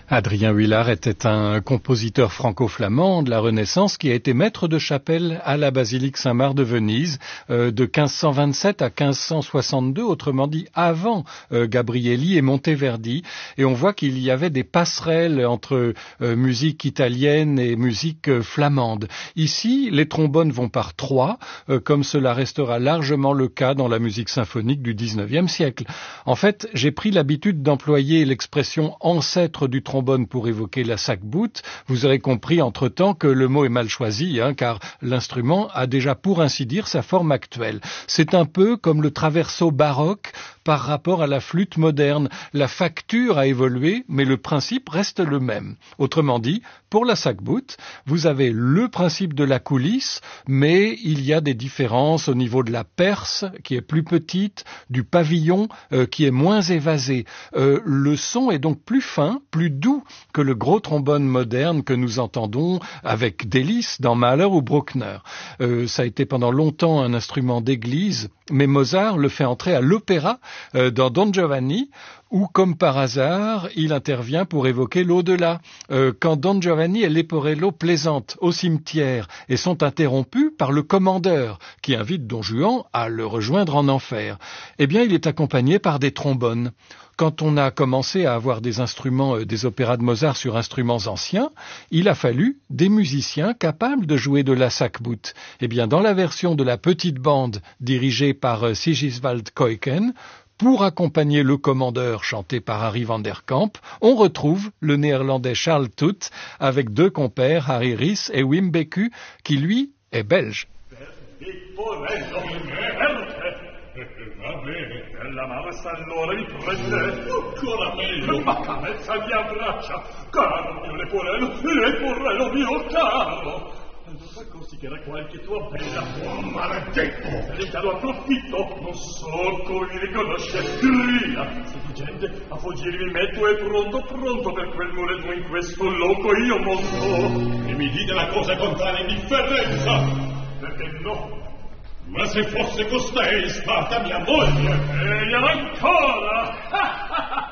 Adrien Huillard était un compositeur franco-flamand de la Renaissance qui a été maître de chapelle à la basilique Saint-Marc de Venise de 1527 à 1562, autrement dit avant Gabrieli et Monteverdi. Et on voit qu'il y avait des passerelles entre musique italienne et musique flamande. Ici, les trombones vont par trois, comme cela restera largement le cas dans la musique symphonique du XIXe siècle. En fait, j'ai pris l'habitude d'employer l'expression ancêtre du trombone pour évoquer la sac-boute. Vous aurez compris entre-temps que le mot est mal choisi, car l'instrument a déjà pour ainsi dire sa forme actuelle. C'est un peu comme le traverso baroque par rapport à la flûte moderne. La facture a évolué, mais le principe reste le même. Autrement dit, pour la sac-boute, vous avez le principe de la coulisse, mais il y a des différences au niveau de la perce, qui est plus petite, du pavillon, qui est moins évasé. Le son est donc plus fin, plus doux que le gros trombone moderne que nous entendons avec délice dans Mahler ou Bruckner. Ça a été pendant longtemps un instrument d'église, mais Mozart le fait entrer à l'opéra dans Don Giovanni, où, comme par hasard, il intervient pour évoquer l'au-delà. Quand Don Giovanni et Leporello plaisantent au cimetière et sont interrompus par le commandeur, qui invite Don Juan à le rejoindre en enfer, eh bien, il est accompagné par des trombones. Quand on a commencé à avoir des instruments, des opéras de Mozart sur instruments anciens, il a fallu des musiciens capables de jouer de la sac-boute. Eh bien, dans la version de la petite bande dirigée par Sigiswald Keuken, pour accompagner le commandeur chanté par Harry van der Kamp, on retrouve le néerlandais Charles Toet avec deux compères, Harry Ries et Wim Beku, qui lui est belge. La massa allora mi prende ancora meglio ma carezza mi abbraccia caro mio leporello mio caro non considera qualche tua bella maledetto se ne lo approfitto non so come mi riconosce grida se di gente a fuggire mi metto e pronto per quel muretto in questo loco io monto e mi dite la cosa con tale indifferenza perché no. Ma se fosse costei stata mia moglie, e gliela ancora!